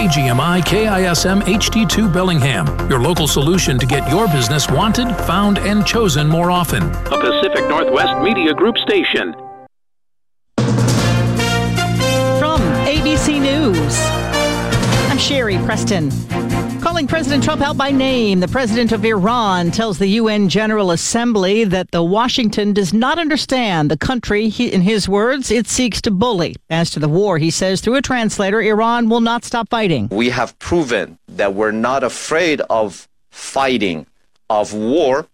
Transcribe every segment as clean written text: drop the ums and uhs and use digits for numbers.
KGMI KISM HD2 Bellingham, your local solution to get your business wanted, found, and chosen more often. A Pacific Northwest Media Group station. From ABC News, I'm Sherry Preston. Calling President Trump out by name, the president of Iran tells the UN General Assembly that Washington does not understand the country, in his words, it seeks to bully. As to the war, he says, through a translator, Iran will not stop fighting. We have proven that we're not afraid of fighting, of war,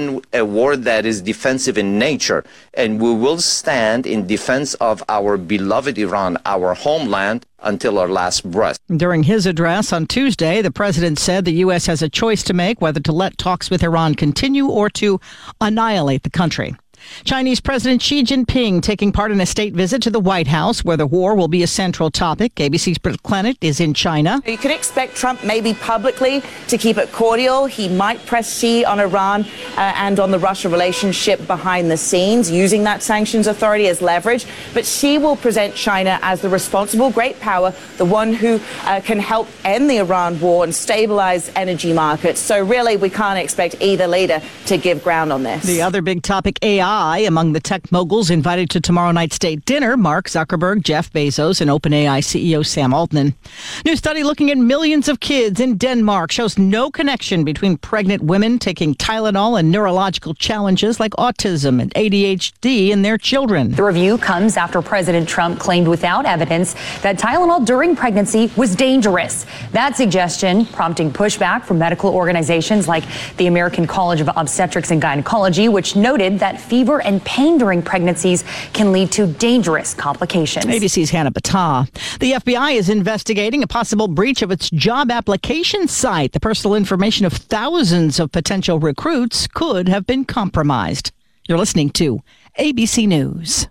a war that is defensive in nature, and we will stand in defense of our beloved Iran, our homeland, until our last breath. During his address on Tuesday, the president said the U.S. has a choice to make whether to let talks with Iran continue or to annihilate the country. Chinese President Xi Jinping taking part in a state visit to the White House, where the war will be a central topic. ABC's Britt Clennett is in China. You could expect Trump maybe publicly to keep it cordial. He might press Xi on Iran and on the Russia relationship behind the scenes, using that sanctions authority as leverage. But Xi will present China as the responsible great power, the one who can help end the Iran war and stabilize energy markets. So really, we can't expect either leader to give ground on this. The other big topic, AI. Among the tech moguls invited to tomorrow night's state dinner, Mark Zuckerberg, Jeff Bezos, and OpenAI CEO Sam Altman. New study looking at millions of kids in Denmark shows no connection between pregnant women taking Tylenol and neurological challenges like autism and ADHD in their children. The review comes after President Trump claimed without evidence that Tylenol during pregnancy was dangerous. That suggestion prompting pushback from medical organizations like the American College of Obstetrics and Gynecology, which noted that fever and pain during pregnancies can lead to dangerous complications. ABC's Hannah Battah. The FBI is investigating a possible breach of its job application site. The personal information of thousands of potential recruits could have been compromised. You're listening to ABC News.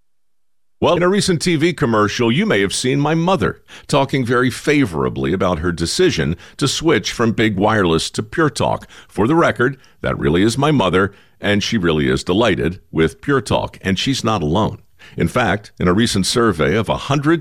Well, in a recent TV commercial, you may have seen my mother talking very favorably about her decision to switch from big wireless to Pure Talk. For the record, that really is my mother, and she really is delighted with Pure Talk, and she's not alone. In fact, in a recent survey of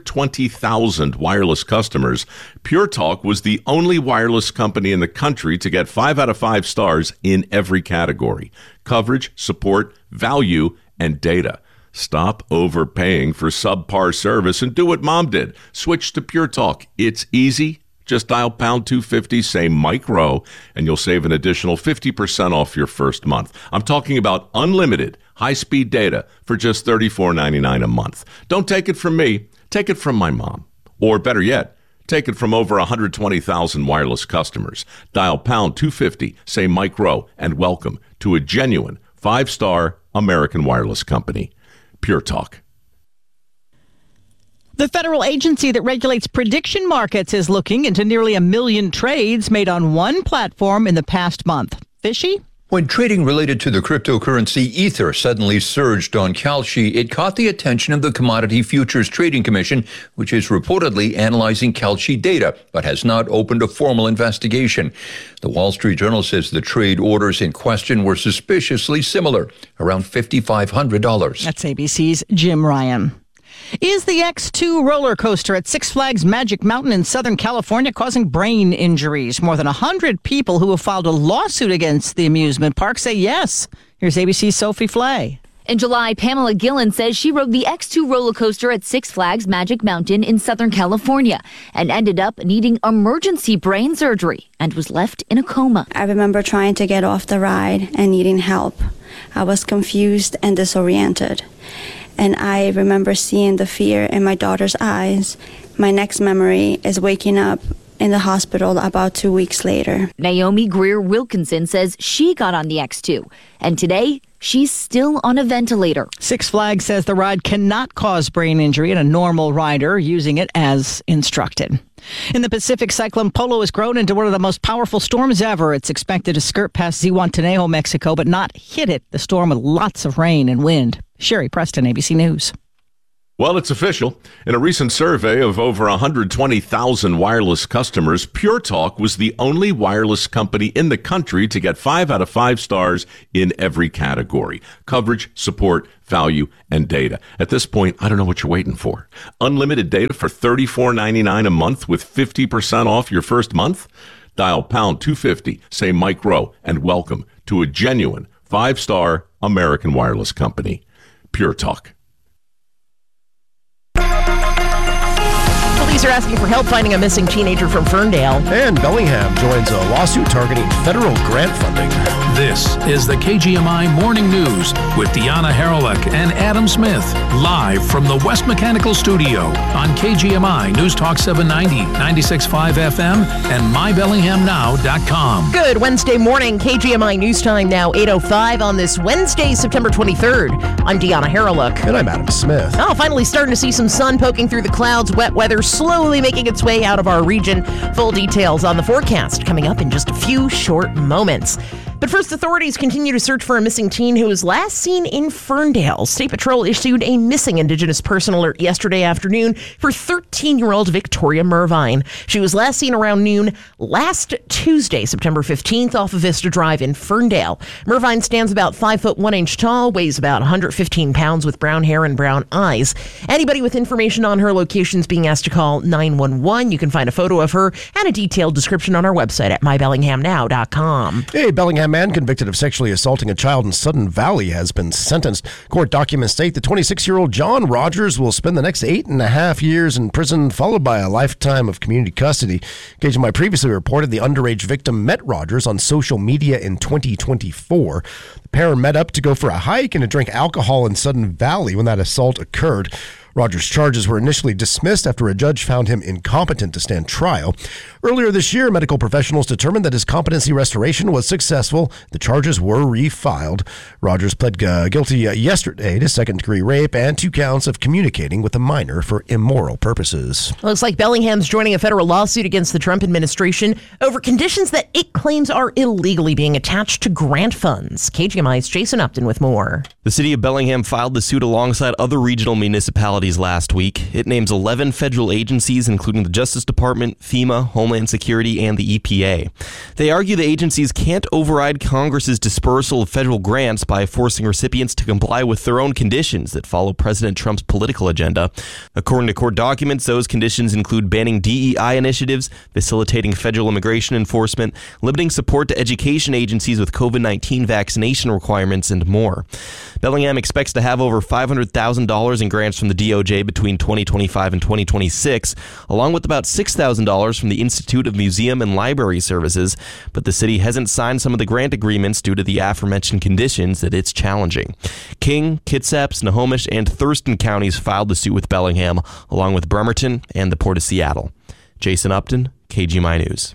120,000 wireless customers, Pure Talk was the only wireless company in the country to get 5 out of 5 stars in every category: coverage, support, value, and data. Stop overpaying for subpar service and do what Mom did. Switch to Pure Talk. It's easy. Just dial pound 250, say Mike Rowe, and you'll save an additional 50% off your first month. I'm talking about unlimited high-speed data for just $34.99 a month. Don't take it from me. Take it from my mom. Or better yet, take it from over 120,000 wireless customers. Dial pound 250, say Mike Rowe, and welcome to a genuine 5-star American wireless company. Pure Talk. The federal agency that regulates prediction markets is looking into nearly 1 million trades made on one platform in the past month. Fishy? When trading related to the cryptocurrency Ether suddenly surged on Kalshi, it caught the attention of the Commodity Futures Trading Commission, which is reportedly analyzing Kalshi data, but has not opened a formal investigation. The Wall Street Journal says the trade orders in question were suspiciously similar, around $5,500. That's ABC's Jim Ryan. Is the X2 roller coaster at Six Flags Magic Mountain in Southern California causing brain injuries? More than 100 people who have filed a lawsuit against the amusement park say yes. Here's ABC's Sophie Flay. In July, Pamela Gillen says she rode the X2 roller coaster at Six Flags Magic Mountain in Southern California and ended up needing emergency brain surgery and was left in a coma. I remember trying to get off the ride and needing help. I was confused and disoriented. And I remember seeing the fear in my daughter's eyes. My next memory is waking up in the hospital about 2 weeks later. Naomi Greer Wilkinson says she got on the X2, and today she's still on a ventilator. Six Flags says the ride cannot cause brain injury in a normal rider using it as instructed. In the Pacific, Cyclone Polo has grown into one of the most powerful storms ever. It's expected to skirt past Zihuatanejo, Mexico, but not hit it. The storm with lots of rain and wind. Sherry Preston, ABC News. Well, it's official. In a recent survey of over 120,000 wireless customers, Pure Talk was the only wireless company in the country to get 5 out of 5 stars in every category: coverage, support, value, and data. At this point, I don't know what you're waiting for. Unlimited data for $34.99 a month with 50% off your first month? Dial pound 250, say Mike Rowe, and welcome to a genuine 5-star American wireless company. Pure Talk. Police are asking for help finding a missing teenager from Ferndale. And Bellingham joins a lawsuit targeting federal grant funding. This is the KGMI Morning News with Deanna Haralick and Adam Smith, live from the West Mechanical Studio on KGMI News Talk 790, 96.5 FM, and mybellinghamnow.com. Good Wednesday morning, KGMI News Time now 8:05 on this Wednesday, September 23rd. I'm Deanna Haralick. And I'm Adam Smith. Oh, finally starting to see some sun poking through the clouds. Wet weather slowly making its way out of our region. Full details on the forecast coming up in just a few short moments. But first, authorities continue to search for a missing teen who was last seen in Ferndale. State Patrol issued a missing Indigenous person alert yesterday afternoon for 13-year-old Victoria Mervine. She was last seen around noon last Tuesday, September 15th, off of Vista Drive in Ferndale. Mervine stands about 5 foot 1 inch tall, weighs about 115 pounds, with brown hair and brown eyes. Anybody with information on her location is being asked to call 911. You can find a photo of her and a detailed description on our website at mybellinghamnow.com. Hey, Bellingham man convicted of sexually assaulting a child in Sudden Valley has been sentenced. Court documents state the 26-year-old John Rogers will spend the next 8.5 years in prison, followed by a lifetime of community custody. KGMI previously reported the underage victim met Rogers on social media in 2024. The pair met up to go for a hike and to drink alcohol in Sudden Valley when that assault occurred. Rogers' charges were initially dismissed after a judge found him incompetent to stand trial. Earlier this year, medical professionals determined that his competency restoration was successful. The charges were refiled. Rogers pled guilty yesterday to second-degree rape and 2 counts of communicating with a minor for immoral purposes. Looks like Bellingham's joining a federal lawsuit against the Trump administration over conditions that it claims are illegally being attached to grant funds. KGMI's Jason Upton with more. The city of Bellingham filed the suit alongside other regional municipalities last week. It names 11 federal agencies, including the Justice Department, FEMA, Homeland Security, and the EPA. They argue the agencies can't override Congress's dispersal of federal grants by forcing recipients to comply with their own conditions that follow President Trump's political agenda. According to court documents, those conditions include banning DEI initiatives, facilitating federal immigration enforcement, limiting support to education agencies with COVID-19 vaccination requirements, and more. Bellingham expects to have over $500,000 in grants from the DOJ between 2025 and 2026, along with about $6,000 from the Institute of Museum and Library Services, but the city hasn't signed some of the grant agreements due to the aforementioned conditions that it's challenging. King, Kitsap, Snohomish, and Thurston counties filed the suit with Bellingham, along with Bremerton and the Port of Seattle. Jason Upton, KGMI News.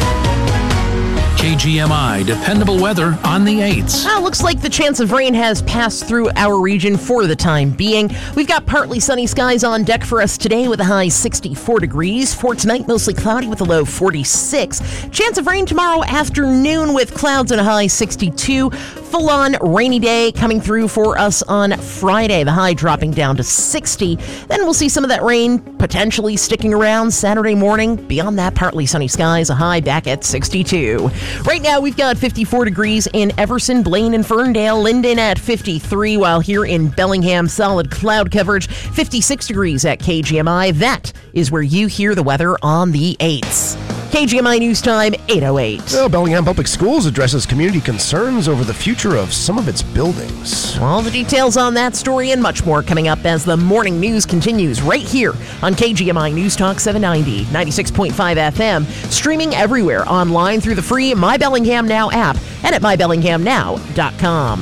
KGMI dependable weather on the 8s. Looks like the chance of rain has passed through our region for the time being. We've got partly sunny skies on deck for us today with a high 64 degrees. For tonight, mostly cloudy with a low 46. Chance of rain tomorrow afternoon with clouds and a high 62. Full-on rainy day coming through for us on Friday. The high dropping down to 60. Then we'll see some of that rain potentially sticking around Saturday morning. Beyond that, partly sunny skies, a high back at 62. Right now, we've got 54 degrees in Everson, Blaine, and Ferndale. Linden at 53, while here in Bellingham, solid cloud coverage. 56 degrees at KGMI. That is where you hear the weather on the 8s. KGMI News Time, 8:08. Well, Bellingham Public Schools addresses community concerns over the future of some of its buildings. All the details on that story and much more coming up as the morning news continues right here on KGMI News Talk 790, 96.5 FM, streaming everywhere online through the free My Bellingham Now app and at mybellinghamnow.com.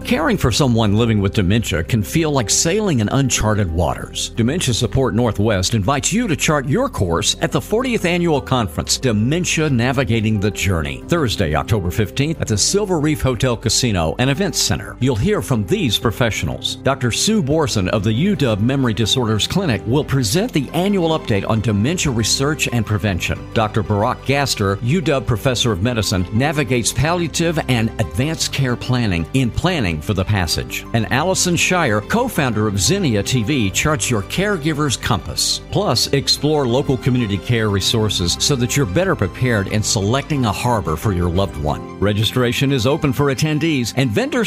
Caring for someone living with dementia can feel like sailing in uncharted waters. Dementia Support Northwest invites you to chart your course at the 40th Annual Conference, Dementia Navigating the Journey, Thursday, October 15th at the Silver Reef Hotel Casino and Events Center. You'll hear from these professionals. Dr. Sue Borson of the UW Memory Disorders Clinic will present the annual update on dementia research and prevention. Dr. Barack Gaster, UW Professor of Medicine, navigates palliative and advanced care planning in Planning for the Passage. And Allison Shire, co-founder of Zinnia TV, charts your caregiver's compass. Plus, explore local community care resources so that you're better prepared in selecting a harbor for your loved one. Registration is open for attendees, and vendors